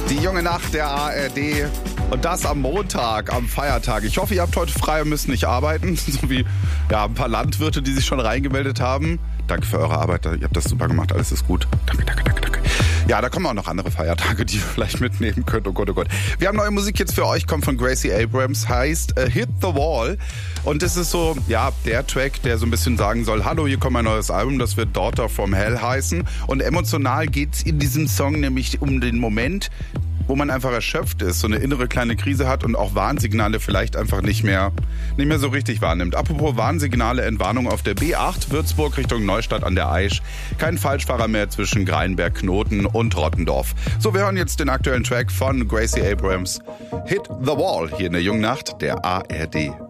Die junge Nacht der ARD und das am Montag, am Feiertag. Ich hoffe, ihr habt heute frei und müsst nicht arbeiten, so wie ein paar Landwirte, die sich schon reingemeldet haben. Danke für eure Arbeit, ihr habt das super gemacht, alles ist gut. Danke. Ja, da kommen auch noch andere Feiertage, die ihr vielleicht mitnehmen könnt. Oh Gott. Wir haben neue Musik jetzt für euch, kommt von Gracie Abrams, heißt Hit the Wall. Und das ist so, der Track, der so ein bisschen sagen soll, hallo, hier kommt mein neues Album, das wird Daughter from Hell heißen. Und emotional geht's in diesem Song nämlich um den Moment, wo man einfach erschöpft ist, so eine innere kleine Krise hat und auch Warnsignale vielleicht einfach nicht mehr so richtig wahrnimmt. Apropos Warnsignale, Entwarnung auf der B8 Würzburg Richtung Neustadt an der Aisch. Kein Falschfahrer mehr zwischen Greinberg, Knoten und Rottendorf. So, wir hören jetzt den aktuellen Track von Gracie Abrams, Hit the Wall, hier in der jungen Nacht der ARD.